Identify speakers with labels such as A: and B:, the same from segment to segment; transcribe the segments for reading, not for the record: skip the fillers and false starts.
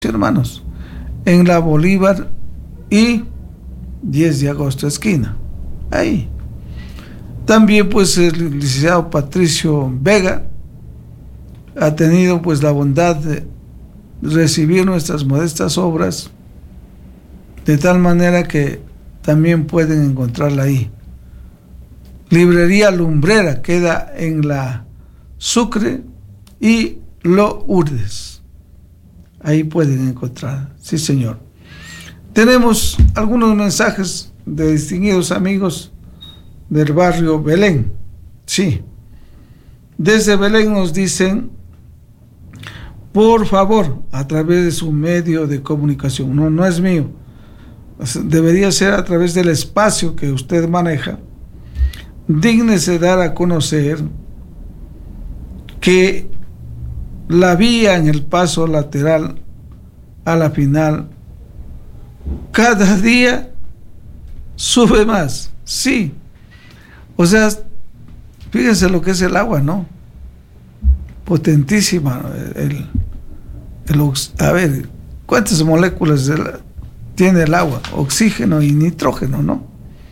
A: hermanos, en la Bolívar y 10 de agosto, esquina. Ahí. También pues el licenciado Patricio Vega ha tenido pues la bondad de recibir nuestras modestas obras, de tal manera que también pueden encontrarla ahí. Librería Lumbrera queda en la Sucre y Lourdes. Ahí pueden encontrar, sí señor. Tenemos algunos mensajes de distinguidos amigos del barrio Belén. Sí, desde Belén nos dicen: por favor, a través de su medio de comunicación, no es mío, debería ser a través del espacio que usted maneja, dígnese dar a conocer que la vía en el paso lateral a la final cada día sube más. Sí, o sea, fíjense lo que es el agua, ¿no? Potentísima. A ver, ¿cuántas moléculas tiene el agua? Oxígeno y nitrógeno, ¿no?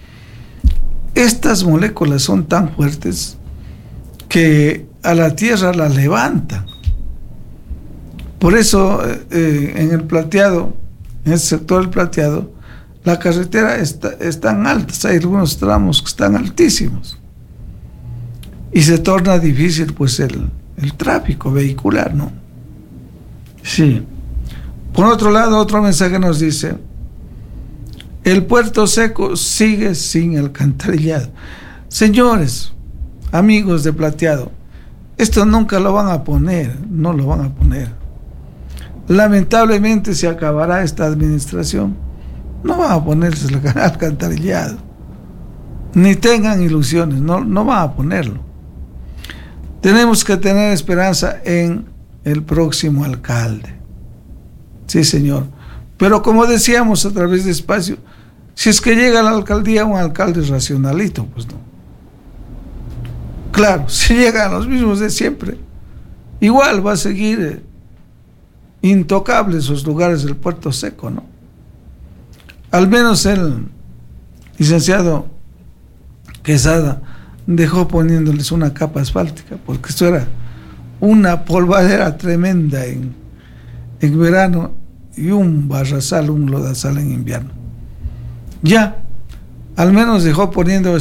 A: Estas moléculas son tan fuertes que a la tierra la levantan. Por eso en el Plateado, en el sector del Plateado, la carretera están altas, hay algunos tramos que están altísimos y se torna difícil pues el tráfico vehicular, ¿no? Sí. Por otro lado, otro mensaje nos dice: el Puerto Seco sigue sin alcantarillado. Señores, amigos de Plateado, esto nunca lo van a poner, no lo van a poner. Lamentablemente se acabará esta administración, no van a ponerse el alcantarillado, ni tengan ilusiones, no van a ponerlo. Tenemos que tener esperanza en el próximo alcalde. Sí, señor. Pero como decíamos a través de espacio, si es que llega a la alcaldía un alcalde racionalito, pues no. Claro, si llegan los mismos de siempre, igual va a seguir intocable esos lugares del Puerto Seco, ¿no? Al menos el licenciado Quesada dejó poniéndoles una capa asfáltica, porque esto era una polvadera tremenda en verano y un barrasal, un lodazal en invierno. Ya, al menos dejó poniendo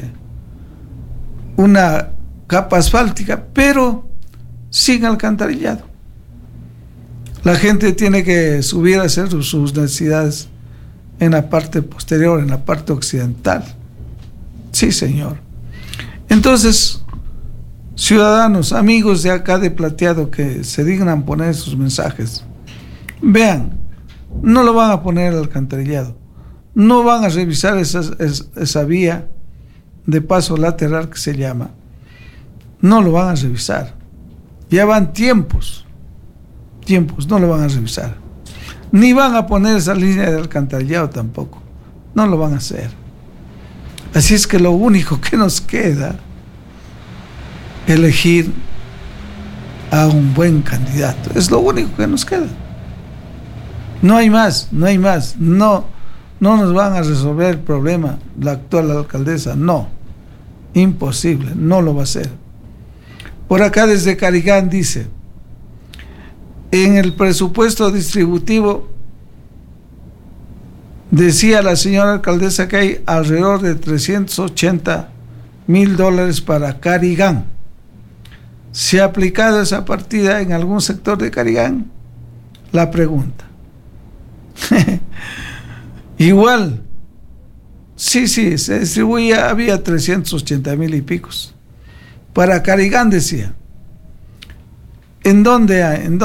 A: una capa asfáltica, pero sin alcantarillado. La gente tiene que subir a hacer sus necesidades en la parte posterior, en la parte occidental. Sí, señor. Entonces, ciudadanos, amigos de acá de Plateado que se dignan poner sus mensajes, vean, no lo van a poner al alcantarillado, no van a revisar esa vía de paso lateral que se llama, no lo van a revisar. Ya van tiempos, no lo van a revisar. Ni van a poner esa línea de alcantarillado tampoco, no lo van a hacer. Así es que lo único que nos queda es elegir a un buen candidato, es lo único que nos queda. No hay más, no nos van a resolver el problema la actual alcaldesa, no, imposible, no lo va a hacer. Por acá desde Carigán dice: en el presupuesto distributivo decía la señora alcaldesa que hay alrededor de $380,000 para Carigán. ¿Se ha aplicado esa partida en algún sector de Carigán? La pregunta. Igual, sí, se distribuía, había 380,000 y picos. Para Carigán decía. ¿En dónde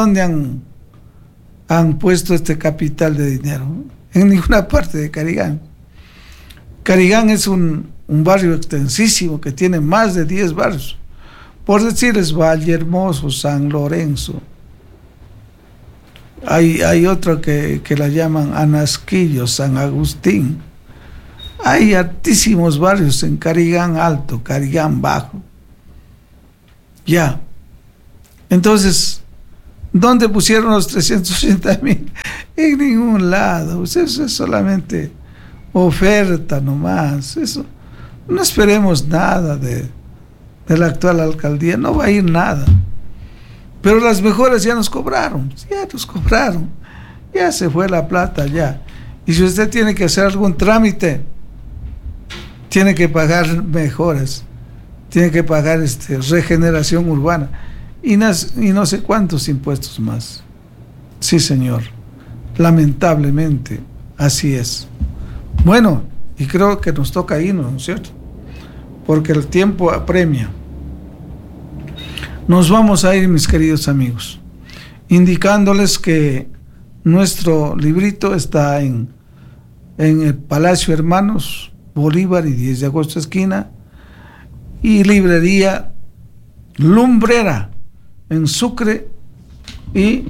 A: han puesto este capital de dinero? En ninguna parte de Carigán. Carigán es un barrio extensísimo que tiene más de 10 barrios. Por decirles, Valle Hermoso, San Lorenzo. Hay otro que la llaman Anasquillo, San Agustín. Hay altísimos barrios en Carigán Alto, Carigán Bajo. Ya. Entonces, ¿Dónde pusieron los 380,000? En ningún lado. Pues eso es solamente oferta nomás. Eso, no esperemos nada de la actual alcaldía, no va a ir nada. Pero las mejoras ya nos cobraron, ya se fue la plata ya. Y si usted tiene que hacer algún trámite, tiene que pagar mejoras, tiene que pagar regeneración urbana y no sé cuántos impuestos más. Sí, señor, lamentablemente así es. Bueno, y creo que nos toca irnos, ¿no es cierto? Porque el tiempo apremia. Nos vamos a ir, mis queridos amigos, indicándoles que nuestro librito está en el Palacio Hermanos Bolívar y 10 de agosto esquina, y librería Lumbrera en Sucre y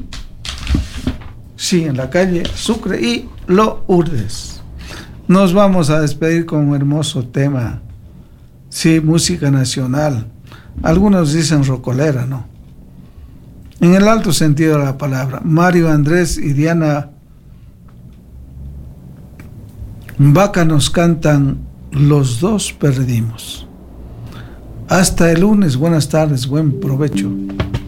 A: en la calle Sucre y Lourdes. Nos vamos a despedir con un hermoso tema, música nacional. Algunos dicen rocolera, ¿no? En el alto sentido de la palabra. Mario Andrés y Diana Vaca nos cantan Los dos perdimos. Hasta el lunes, buenas tardes, buen provecho.